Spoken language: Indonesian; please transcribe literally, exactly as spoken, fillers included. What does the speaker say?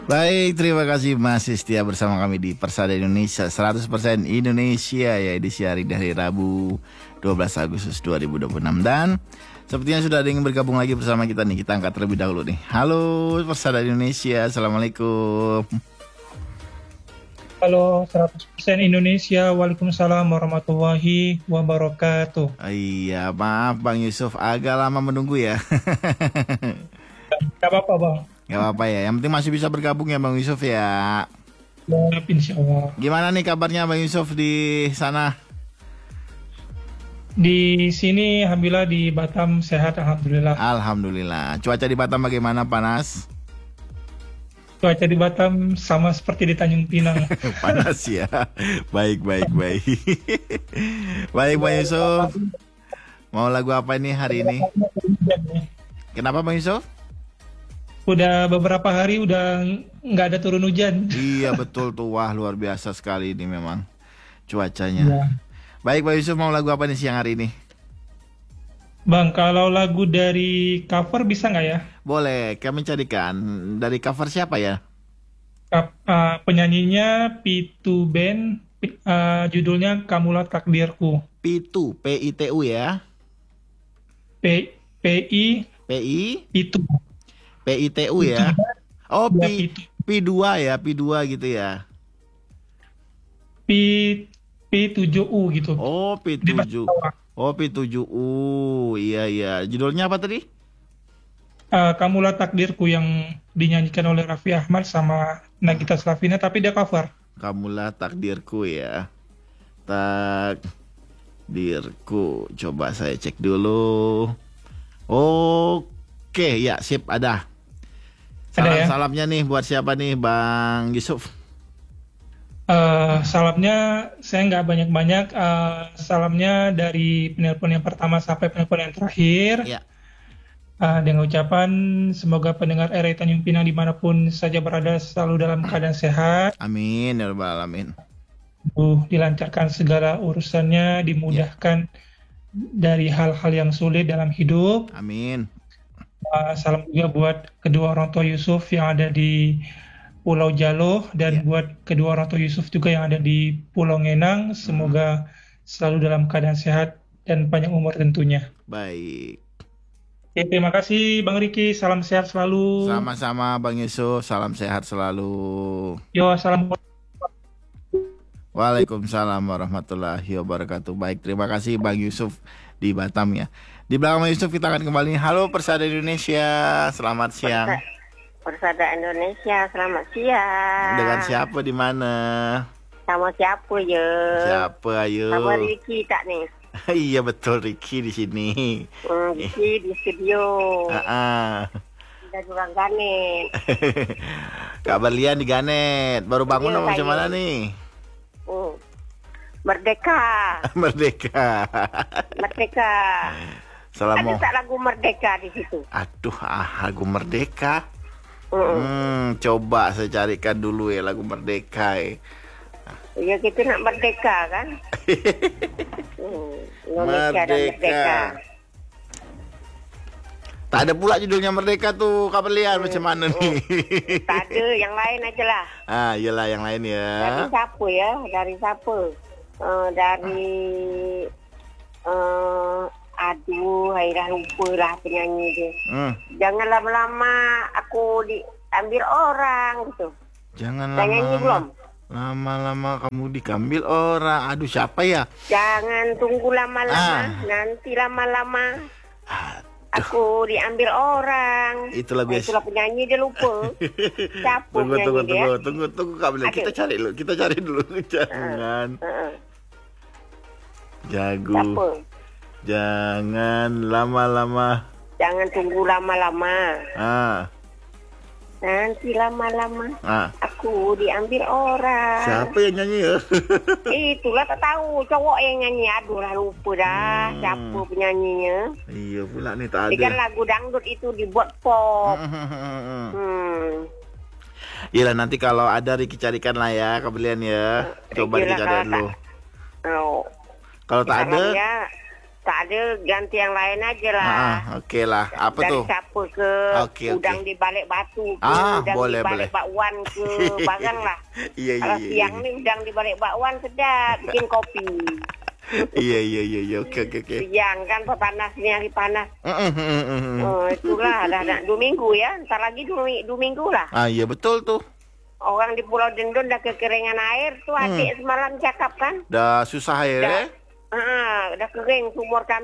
Baik, terima kasih masih setia bersama kami di Persada Indonesia seratus persen Indonesia ya, edisi hari dari Rabu dua belas Agustus dua ribu dua puluh enam. Dan sepertinya sudah ada yang bergabung lagi bersama kita nih. Kita angkat terlebih dahulu nih. Halo Persada Indonesia, Assalamualaikum. Halo seratus persen Indonesia, Waalaikumsalam warahmatullahi wabarakatuh. Iya, maaf Bang Yusuf, agak lama menunggu ya. Gak apa-apa Bang. Gak apa-apa ya, yang penting masih bisa bergabung ya Bang Yusuf ya. Ya, insya Allah. Gimana nih kabarnya Bang Yusuf di sana? Di sini Alhamdulillah, di Batam sehat Alhamdulillah. Alhamdulillah. Cuaca di Batam bagaimana, panas? Cuaca di Batam sama seperti di Tanjung Pinang. Panas ya. Baik, baik, baik. Baik Bang Yusuf. Mau lagu apa nih hari ini? Kenapa Bang Yusuf? Udah beberapa hari udah nggak ada turun hujan. Iya betul tuh, wah luar biasa sekali ini memang cuacanya. Ya. Baik Bang Yusuf, mau lagu apa nih siang hari ini? Bang, kalau lagu dari cover bisa nggak ya? Boleh, kami carikan. Dari cover siapa ya? Kap- uh, penyanyinya P dua Band, uh, judulnya Kamulah Takdirku. Pitu, P I T U ya. P P I P I itu P I T U ya. Oh, P P dua ya, P dua gitu ya. P P tujuh U gitu. Oh, P tujuh. Oh, P tujuh U. Iya iya. Judulnya apa tadi? Uh, Kamulah Takdirku, yang dinyanyikan oleh Raffi Ahmad sama Nagita Slavina, tapi dia cover. Kamulah Takdirku ya. Takdirku. Coba saya cek dulu. Oke, ya sip, ada. Salam-salamnya nih buat siapa nih Bang Yusuf? Uh, salamnya saya nggak banyak-banyak. Uh, salamnya dari penelpon yang pertama sampai penelpon yang terakhir. Ya. Uh, dengan ucapan semoga pendengar R R I Tanjung Pinang dimanapun saja berada selalu dalam keadaan sehat. Amin ya rabbal alamin. Uh, dilancarkan segala urusannya, dimudahkan ya dari hal-hal yang sulit dalam hidup. Amin. Uh, salam juga buat kedua orang tua Yusuf yang ada di Pulau Jalo, dan yeah. buat kedua orang tua Yusuf juga yang ada di Pulau Ngenang. Semoga hmm. selalu dalam keadaan sehat dan panjang umur tentunya. Baik. Oke, terima kasih Bang Riki, salam sehat selalu. Sama-sama Bang Yusuf, salam sehat selalu. Yo, assalamualaikum. Waalaikumsalam warahmatullahi wabarakatuh. Baik, terima kasih Bang Yusuf di Batam ya. Di belakang Bang Yusuf kita akan kembali. Halo Persada Indonesia, selamat siang. Persada Indonesia, selamat siang. Dengan siapa di mana? Sama siapa ya? Siapa ayo? Sama Ricky tak nih? Iya betul, Ricky di sini. Hmm, Ricky di studio. Ah. Kita juga Ganet. Kak Berlian di Ganet. Baru bangun apa macam mana nih? Hmm. Merdeka. Merdeka. Merdeka. Salam. Ada tak lagu Merdeka di situ? Aduh, ah, lagu Merdeka. Mm. Hmm, coba saya carikan dulu ya lagu Merdeka. Eh. Ya kita nak merdeka kan? hmm, Indonesia merdeka. merdeka. Tak ada pula judulnya Merdeka tuh, Kak Berlian, hmm, macam mana hmm. nih? Tak ada, yang lain aja lah. Ah, iyalah yang lain ya. Dari siapa ya? Dari siapa? Uh, dari uh, aduh, Hairah lupa lah penyanyi dia. Hmm. Jangan lama-lama aku diambil orang gitu. Jangan lama-lama. Nyanyi belum? Lama-lama kamu diambil orang. Aduh, siapa ya? Jangan tunggu lama-lama, ah. nanti lama-lama Aduh. aku diambil orang. Itulah biasa. Itulah penyanyi, dia lupa. Siapa tunggu, penyanyi tunggu, dia? Tunggu, tunggu, tunggu, Kak Berlian. Kita cari dulu, kita cari dulu. Jangan. Uh, uh. Jago. Siapa? Jangan lama-lama. Jangan tunggu lama-lama. Ah. Nanti lama-lama ah. aku diambil orang. Siapa yang nyanyi ya? Itulah tak tahu, cowok yang nyanyi. Aduh lah lupa dah hmm. siapa penyanyinya. Iya pula nih tak ada. Dengan lagu dangdut itu dibuat pop. hmm. Iyalah nanti kalau ada Ricky carikan lah ya, Kak Berlian ya. Coba Ricky cari dulu. Oh. Kalau tak ada, ya. Tak ada, ganti yang lain aja lah. Ah, okey lah. Apa Dari tu? siapa ke, Okey, udang okey. di balik batu ke, Ah, udang boleh, di balik boleh. bakwan ke, barang lah. Iya, iya, Kalau iya. siang ni udang di balik bakwan sedap, bikin kopi. Iya, iya, iya, iya. Okey, okey, okey. Siang kan panas ni, hari panas. Mm, mm, mm, mm, mm. Oh, itulah, dah nak dua minggu ya. Ntar lagi dua, dua minggu lah. Ah, iya betul tu. Orang di Pulau Dendun dah kekeringan air tu, adik semalam cakap kan. Dah susah air Dah, eh? ah, dah kering sumur kami.